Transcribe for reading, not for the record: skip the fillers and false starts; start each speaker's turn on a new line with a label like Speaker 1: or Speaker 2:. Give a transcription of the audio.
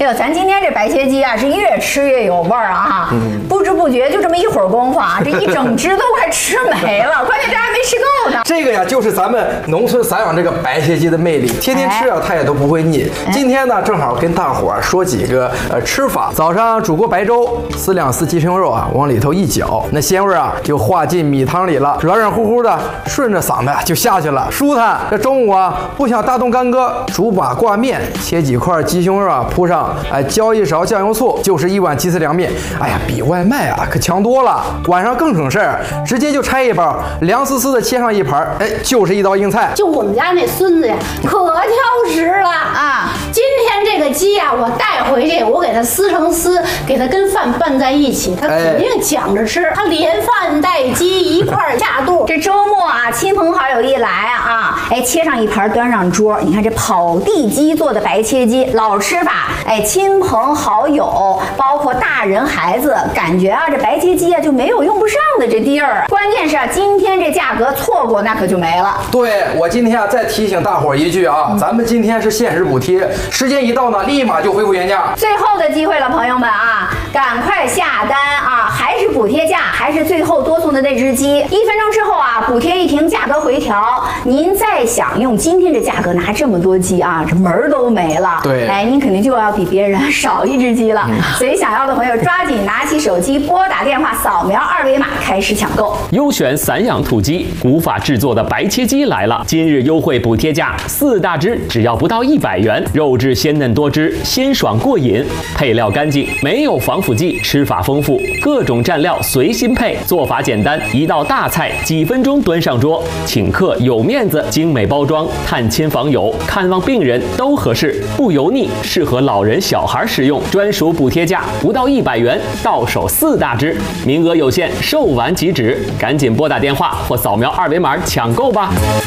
Speaker 1: 哎呦，咱今天这白切鸡啊，是越吃越有味儿啊！不知不觉就这么一会儿功夫啊，这一整只都快吃没了，关键这还没吃够呢。
Speaker 2: 这个呀，就是咱们农村散养这个白切鸡的魅力，天天吃啊，它也都不会腻。今天呢，正好跟大伙儿说几个吃法。早上煮锅白粥，4两丝鸡胸肉啊，往里头一搅，那鲜味啊就化进米汤里了，软软乎乎的，顺着嗓子就下去了，舒坦。这中午啊，不想大动干戈，煮把挂面，切几块鸡胸肉啊，铺上浇一勺酱油醋，就是一碗鸡丝凉面。哎呀，比外卖啊可强多了。晚上更省事儿，直接就拆一包，凉丝丝的切上一盘，就是一道硬菜。
Speaker 3: 就我们家那孙子呀，可挑食了啊！今天这个鸡呀，我带回去，我给它撕成丝，给它跟饭拌在一起，它肯定抢着吃。它连饭带鸡一块儿下肚。
Speaker 1: 这周末啊，亲朋好友一来啊，切上一盘端上桌。你看这跑地鸡做的白切鸡，老吃法。亲朋好友，包括大人孩子，感觉啊，这白切鸡啊就没有用不上的这地儿。关键是啊，今天这价格错过那可就没了。
Speaker 2: 对，我今天啊再提醒大伙儿一句啊，咱们今天是限时补贴，时间一到呢，立马就恢复原价。
Speaker 1: 最后的机会了，朋友们啊，赶快下单啊！还是补贴价，还是最后多送的那只鸡。1分钟之后啊，补贴一停，价格回调。您再想用今天这价格拿这么多鸡啊，这门儿都没了。
Speaker 2: 对，
Speaker 1: 您肯定就要比别人少一只鸡了。所以想要的朋友抓紧拿起手机，拨打电话，扫描2维码开始抢购。
Speaker 4: 优选散养土鸡，古法制作的白切鸡来了！今日优惠补贴价，4大只只要不到100元，肉质鲜嫩多汁，鲜爽过瘾，配料干净，没有防腐剂，吃法丰富，各种蘸料随心配，做法简单，一道大菜几分钟端上桌，请客有面子，精美包装，探亲访友、看望病人都合适，不油腻，适合老人小孩食用，专属补贴价不到100元，到手4大只，名额有限，售完即止，赶紧拨打电话或扫描2维码抢购吧。